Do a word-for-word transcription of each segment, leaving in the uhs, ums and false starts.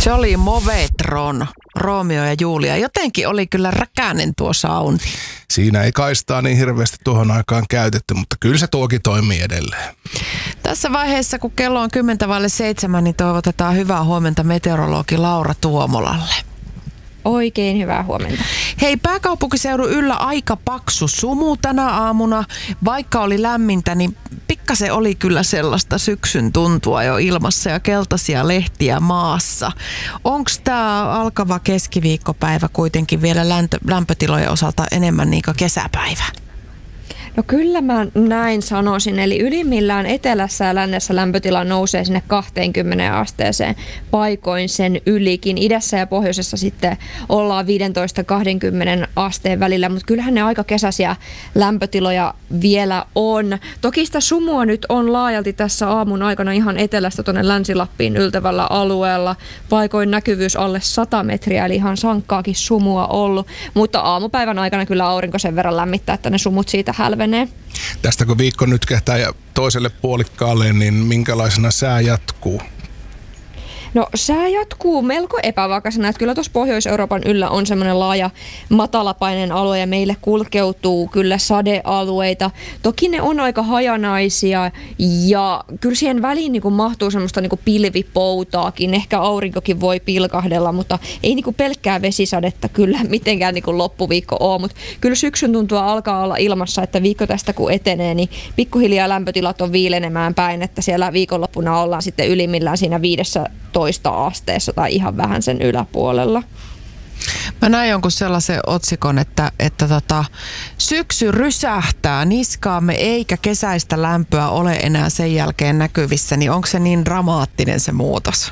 Jolly Movetron, Romeo ja Julia. Jotenkin oli kyllä räkäinen tuo soundi. Siinä ei kaistaa niin hirveästi tuohon aikaan käytetty, mutta kyllä se tuokin toimii edelleen. Tässä vaiheessa, kun kello on kymmentä vaille seitsemän, niin toivotetaan hyvää huomenta meteorologi Laura Tuomolalle. Oikein hyvää huomenta. Hei, pääkaupunkiseudun yllä aika paksu sumu tänä aamuna. Vaikka oli lämmintä, niin pikkasen oli kyllä sellaista syksyn tuntua jo ilmassa ja keltaisia lehtiä maassa. Onko tämä alkava keskiviikkopäivä kuitenkin vielä lämpö, lämpötilojen osalta enemmän niin kuin kesäpäivä? No kyllä mä näin sanoisin, eli ylimmillään etelässä ja lännessä lämpötila nousee sinne kaksikymmentä asteeseen, paikoin sen ylikin. Idässä ja pohjoisessa sitten ollaan viisitoista kaksikymmentä asteen välillä, mutta kyllähän ne aika kesäisiä lämpötiloja vielä on. Toki sitä sumua nyt on laajalti tässä aamun aikana ihan etelästä tuonne Länsi-Lappiin yltävällä alueella. Paikoin näkyvyys alle sata metriä, eli ihan sankkaakin sumua ollut, mutta aamupäivän aikana kyllä aurinko sen verran lämmittää, että ne sumut siitä hälvenee. Tästä kun viikko nyt kehtää ja toiselle puolikkaalle, niin minkälaisena sää jatkuu? No sää jatkuu melko epävakaisena, että kyllä tuossa Pohjois-Euroopan yllä on semmoinen laaja matalapainen alue ja meille kulkeutuu kyllä sadealueita. Toki ne on aika hajanaisia ja kyllä siihen väliin niin kuin mahtuu semmoista niin kuin pilvipoutaakin. Ehkä aurinkokin voi pilkahdella, mutta ei niin kuin pelkkää vesisadetta kyllä mitenkään niin kuin loppuviikko ole. Mutta kyllä syksyn tuntua alkaa olla ilmassa, että viikko tästä kun etenee, niin pikkuhiljaa lämpötilat on viilenemään päin, että siellä viikonloppuna ollaan sitten ylimmillään siinä viidessä toista asteessa tai ihan vähän sen yläpuolella. Mä näin jonkun sellaisen otsikon, että, että tota, syksy rysähtää niskaamme eikä kesäistä lämpöä ole enää sen jälkeen näkyvissä, niin onko se niin dramaattinen se muutos?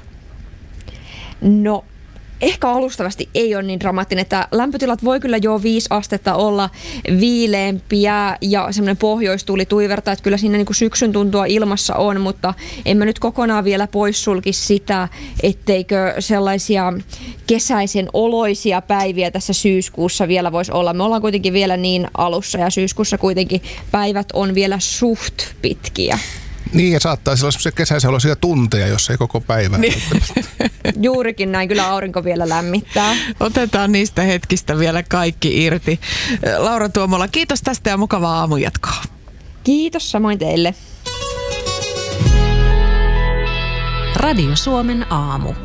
No ehkä alustavasti ei ole niin dramaattinen, että lämpötilat voi kyllä jo viisi astetta olla viileämpiä ja semmoinen pohjoistuuli tuivertaa, että kyllä siinä niin kuin syksyn tuntua ilmassa on, mutta en mä nyt kokonaan vielä poissulkisi sitä, etteikö sellaisia kesäisen oloisia päiviä tässä syyskuussa vielä voisi olla. Me ollaan kuitenkin vielä niin alussa ja syyskuussa kuitenkin päivät on vielä suht pitkiä. Niin, ja saattaa olla sellaisia kesäisiä tunteja, jos ei koko päivää. Niin. Juurikin näin, kyllä aurinko vielä lämmittää. Otetaan niistä hetkistä vielä kaikki irti. Laura Tuomola, kiitos tästä ja mukavaa aamujatkoa. Kiitos samoin teille. Radio Suomen aamu.